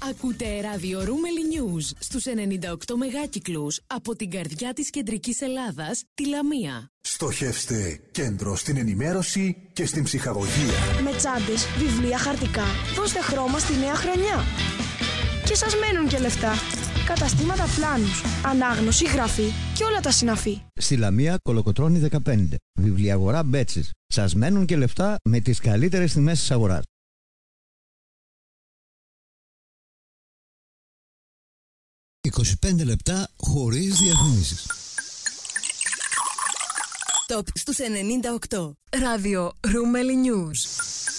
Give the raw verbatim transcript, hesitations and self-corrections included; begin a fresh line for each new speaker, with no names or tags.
Ακούτε ράδιο Ρούμελι News στους ενενήντα οκτώ μεγάκυκλους από την καρδιά της κεντρικής Ελλάδας, τη Λαμία.
Στοχεύστε κέντρο στην ενημέρωση και στην ψυχαγωγία.
Με τσάντες, βιβλία, χαρτικά. Δώστε χρώμα στη νέα χρονιά. Και σας μένουν και λεφτά. Καταστήματα πλάνους, ανάγνωση, γραφή και όλα τα συναφή.
Στη Λαμία, Κολοκοτρώνη δεκαπέντε. Βιβλιαγορά Μπέτσης. Σας μένουν και λεφτά με τις καλύτερες τιμές της αγοράς.
είκοσι πέντε λεπτά χωρίς διαφημίσεις.
Top στους ενενήντα οκτώ. Ράδιο Ρούμελι News.